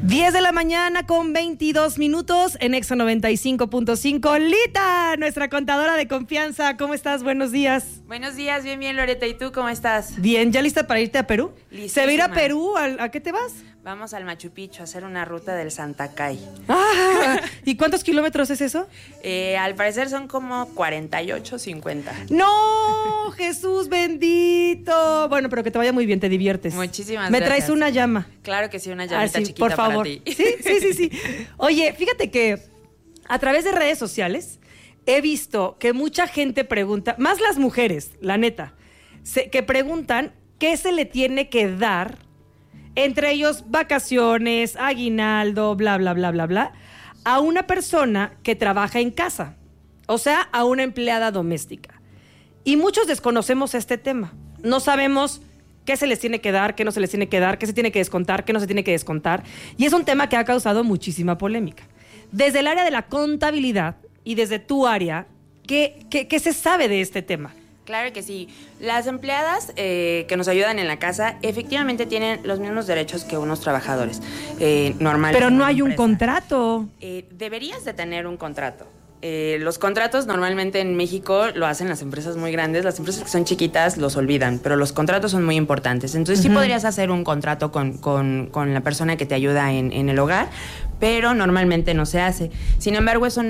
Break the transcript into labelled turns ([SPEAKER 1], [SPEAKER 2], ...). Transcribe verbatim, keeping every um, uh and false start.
[SPEAKER 1] diez de la mañana con veintidós minutos en Exa noventa y cinco punto cinco. Lita, nuestra contadora de confianza, ¿cómo estás? Buenos días.
[SPEAKER 2] Buenos días, bien, bien, Loreta. ¿Y tú cómo estás?
[SPEAKER 1] Bien, ¿ya lista para irte a Perú?
[SPEAKER 2] Listísima.
[SPEAKER 1] ¿Se va a ir a Perú? ¿A, a qué te vas?
[SPEAKER 2] Vamos al Machu Picchu a hacer una ruta del Santacay.
[SPEAKER 1] Ah, ¿y cuántos kilómetros es eso?
[SPEAKER 2] Eh, al parecer son como cuarenta y ocho, cincuenta.
[SPEAKER 1] ¡No! ¡Jesús bendito! Bueno, pero que te vaya muy bien, te diviertes.
[SPEAKER 2] Muchísimas
[SPEAKER 1] Me
[SPEAKER 2] gracias.
[SPEAKER 1] traes una llama.
[SPEAKER 2] Claro que sí, una
[SPEAKER 1] Ah,
[SPEAKER 2] llamita
[SPEAKER 1] sí,
[SPEAKER 2] chiquita
[SPEAKER 1] por favor.
[SPEAKER 2] para ti.
[SPEAKER 1] Sí, sí, sí, sí. Oye, fíjate que a través de redes sociales he visto que mucha gente pregunta, más las mujeres, la neta, se, que preguntan qué se le tiene que dar, entre ellos vacaciones, aguinaldo, bla, bla, bla, bla, bla, a una persona que trabaja en casa, o sea, a una empleada doméstica. Y muchos desconocemos este tema. No sabemos qué se les tiene que dar, qué no se les tiene que dar, qué se tiene que descontar, qué no se tiene que descontar. Y es un tema que ha causado muchísima polémica. Desde el área de la contabilidad y desde tu área, ¿qué, qué, qué se sabe de este tema?
[SPEAKER 2] Claro que sí. Las empleadas eh, que nos ayudan en la casa efectivamente tienen los mismos derechos que unos trabajadores eh, normales.
[SPEAKER 1] Pero no hay un
[SPEAKER 2] empresa.
[SPEAKER 1] contrato.
[SPEAKER 2] Eh, deberías de tener un contrato. Eh, los contratos normalmente en México lo hacen las empresas muy grandes. Las empresas que son chiquitas los olvidan, pero los contratos son muy importantes. Entonces uh-huh. sí podrías hacer un contrato con, con, con la persona que te ayuda en, en el hogar, pero normalmente no se hace. Sin embargo, eso